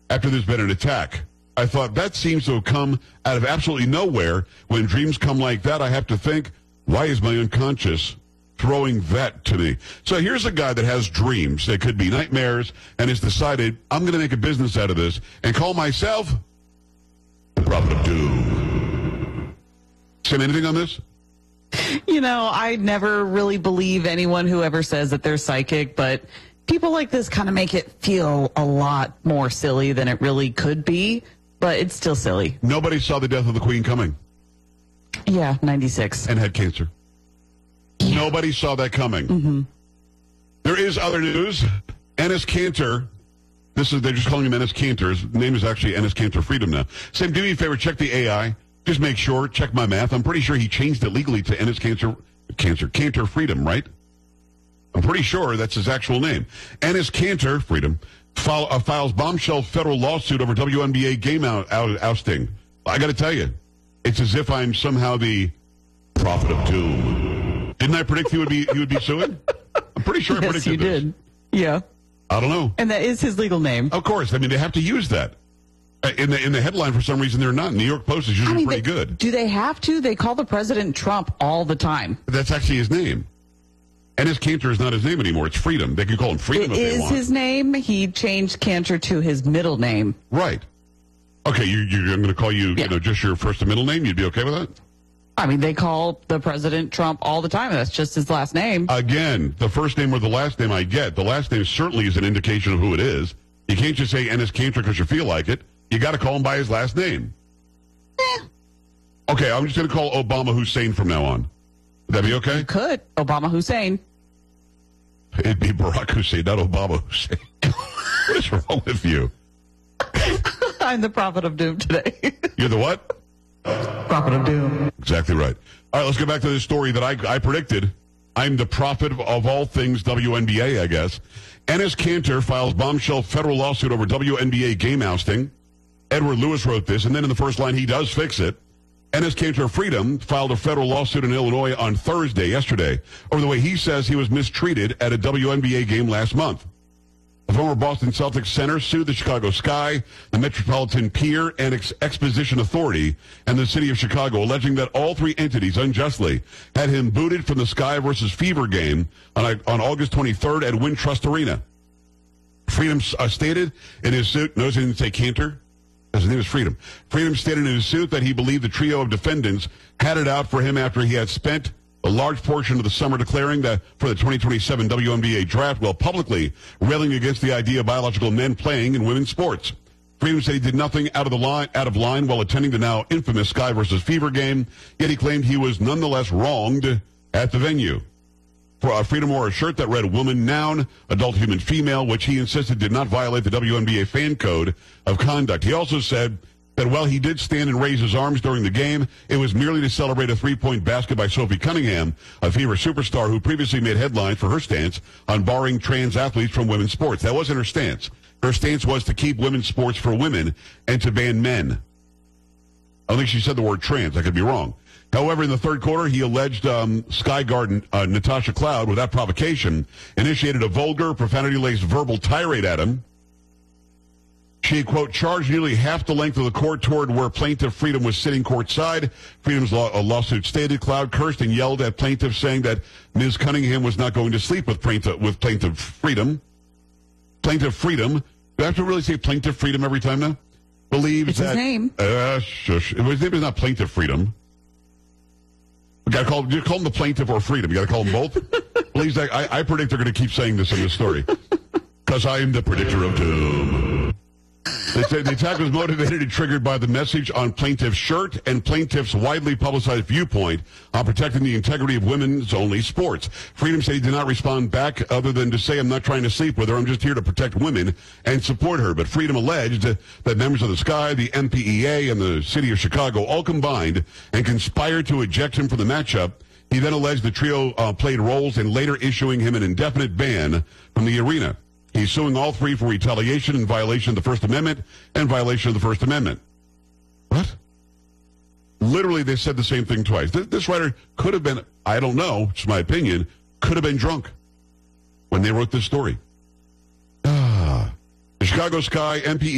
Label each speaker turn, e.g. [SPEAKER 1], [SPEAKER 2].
[SPEAKER 1] after there's been an attack. I thought that seems to have come out of absolutely nowhere. When dreams come like that, I have to think, why is my unconscious throwing that to me? So here's a guy that has dreams. They could be nightmares and has decided, I'm going to make a business out of this and call myself the Prophet of Doom. Sam, anything on this?
[SPEAKER 2] I never really believe anyone who ever says that they're psychic, but people like this kind of make it feel a lot more silly than it really could be, but it's still silly.
[SPEAKER 1] Nobody saw the death of the Queen coming.
[SPEAKER 2] Yeah, 96.
[SPEAKER 1] And had cancer. Yeah. Nobody saw that coming.
[SPEAKER 2] Mm-hmm.
[SPEAKER 1] There is other news. Enes Kanter. They're just calling him Enes Kanter. His name is actually Enes Kanter Freedom now. Sam, do me a favor, check the AI. Just make sure, check my math. I'm pretty sure he changed it legally to Enes Kanter Freedom, right? I'm pretty sure that's his actual name. Enes Kanter Freedom files bombshell federal lawsuit over WNBA game ousting. I got to tell you, it's as if I'm somehow the Prophet of Doom. Didn't I predict he would be suing? I'm pretty sure I predicted this.
[SPEAKER 2] Yes, you did. Yeah.
[SPEAKER 1] I don't know.
[SPEAKER 2] And that is his legal name.
[SPEAKER 1] Of course. I mean, they have to use that. In the headline, for some reason, they're not. New York Post is usually pretty good.
[SPEAKER 2] Do they have to? They call the president Trump all the time.
[SPEAKER 1] That's actually his name. Enes Kanter is not his name anymore. It's Freedom. They can call him Freedom if they want.
[SPEAKER 2] It is his name. He changed Kanter to his middle name.
[SPEAKER 1] Right. Okay, I'm going to call you, just your first and middle name. You'd be okay with that?
[SPEAKER 2] I mean, they call the president Trump all the time. That's just his last name.
[SPEAKER 1] Again, the first name or the last name I get. The last name certainly is an indication of who it is. You can't just say Enes Kanter because you feel like it. You got to call him by his last name. Okay, I'm just going to call Obama Hussein from now on. Would that be okay?
[SPEAKER 2] You could. Obama Hussein.
[SPEAKER 1] It'd be Barack Hussein, not Obama Hussein. What is wrong with you?
[SPEAKER 2] I'm the Prophet of Doom today.
[SPEAKER 1] You're the what?
[SPEAKER 2] Prophet of Doom.
[SPEAKER 1] Exactly right. All right, let's get back to this story that I predicted. I'm the prophet of all things WNBA, I guess. Enes Kanter files bombshell federal lawsuit over WNBA game ousting. Edward Lewis wrote this, and then in the first line, he does fix it. Enes Kanter Freedom filed a federal lawsuit in Illinois on yesterday, over the way he says he was mistreated at a WNBA game last month. The former Boston Celtics center sued the Chicago Sky, the Metropolitan Pier and Exposition Authority, and the city of Chicago, alleging that all three entities unjustly had him booted from the Sky versus Fever game on August 23rd at Wintrust Arena. Freedom stated in his suit, notice he didn't say Kanter, his name is Freedom. Freedom stated in his suit that he believed the trio of defendants had it out for him after he had spent a large portion of the summer declaring that for the 2027 WNBA draft while publicly railing against the idea of biological men playing in women's sports. Freedom said he did nothing out of line while attending the now infamous Sky versus Fever game, yet he claimed he was nonetheless wronged at the venue. Freedom wore a shirt that read woman noun, adult human female, which he insisted did not violate the WNBA fan code of conduct. He also said that while he did stand and raise his arms during the game, it was merely to celebrate a three-point basket by Sophie Cunningham, a Fever superstar who previously made headlines for her stance on barring trans athletes from women's sports. That wasn't her stance. Her stance was to keep women's sports for women and to ban men. I don't think she said the word trans. I could be wrong. However, in the third quarter, he alleged Sky guard Natasha Cloud, without provocation, initiated a vulgar, profanity-laced verbal tirade at him. She, quote, charged nearly half the length of the court toward where plaintiff Freedom was sitting courtside. Freedom's lawsuit stated Cloud cursed and yelled at plaintiff, saying that Ms. Cunningham was not going to sleep with plaintiff Freedom. Plaintiff Freedom. Do I have to really say plaintiff Freedom every time now? Believes
[SPEAKER 2] it's
[SPEAKER 1] that...
[SPEAKER 2] his name.
[SPEAKER 1] Shush. His name is not plaintiff Freedom. You got to call him the plaintiff or Freedom. You got to call them both. Believes that I predict they're going to keep saying this in this story. Because I am the predictor of doom. They said the attack was motivated and triggered by the message on plaintiff's shirt and plaintiff's widely publicized viewpoint on protecting the integrity of women's only sports. Freedom said he did not respond back other than to say, I'm not trying to sleep with her. I'm just here to protect women and support her. But Freedom alleged that members of the Sky, the MPEA, and the city of Chicago all combined and conspired to eject him from the matchup. He then alleged the trio played roles in later issuing him an indefinite ban from the arena. He's suing all three for retaliation in violation of the First Amendment and violation of the First Amendment. What? Literally, they said the same thing twice. This writer could have been, I don't know, it's my opinion, could have been drunk when they wrote this story. The Chicago Sky, MPE,